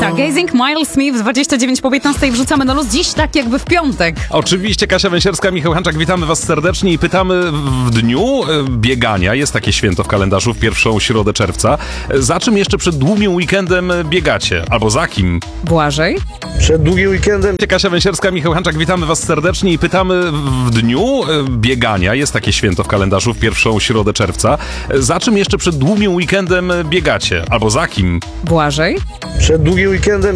Stargazing, Miles Smith, 29 po 15 wrzucamy na luz dziś tak jakby w piątek. Oczywiście Kasia Węsierska, Michał Hanczak, witamy was serdecznie i pytamy w dniu biegania, jest takie święto w kalendarzu w pierwszą środę czerwca, za czym jeszcze przed długim weekendem biegacie? Albo za kim? Błażej? Przed długim weekendem Kasia Węsierska, Michał Hanczak, witamy was serdecznie i pytamy w dniu biegania, jest takie święto w kalendarzu w pierwszą środę czerwca, za czym jeszcze przed długim weekendem biegacie? Albo za kim? Błażej? przed długim weekendem